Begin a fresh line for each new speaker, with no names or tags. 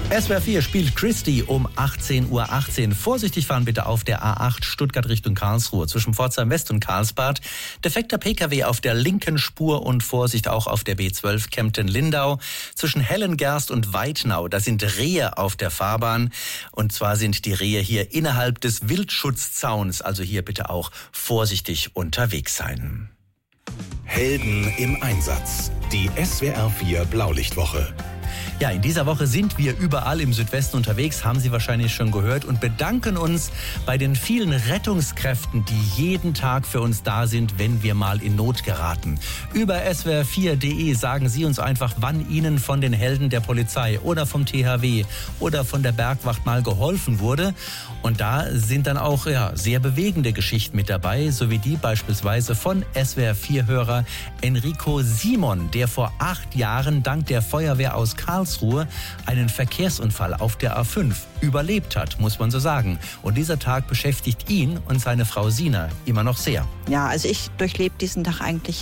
SWR 4 spielt Christie um 18:18 Uhr. Vorsichtig fahren bitte auf der A8 Stuttgart Richtung Karlsruhe zwischen Pforzheim West und Karlsbad. Defekter Pkw auf der linken Spur und Vorsicht auch auf der B12 Kempten-Lindau. Zwischen Hellengerst und Weitnau, da sind Rehe auf der Fahrbahn. Und zwar sind die Rehe hier innerhalb des Wildschutzzauns. Also hier bitte auch vorsichtig unterwegs sein.
Helden im Einsatz. Die SWR 4 Blaulichtwoche.
Ja, in dieser Woche sind wir überall im Südwesten unterwegs, haben Sie wahrscheinlich schon gehört, und bedanken uns bei den vielen Rettungskräften, die jeden Tag für uns da sind, wenn wir mal in Not geraten. Über swr4.de sagen Sie uns einfach, wann Ihnen von den Helden der Polizei oder vom THW oder von der Bergwacht mal geholfen wurde. Und da sind dann auch sehr bewegende Geschichten mit dabei, so wie die beispielsweise von SWR4-Hörer Enrico Simon, der vor 8 Jahren dank der Feuerwehr aus Karlsruhe einen Verkehrsunfall auf der A5 überlebt hat, muss man so sagen. Und dieser Tag beschäftigt ihn und seine Frau Sina immer noch sehr.
Ja, also ich durchlebe diesen Tag eigentlich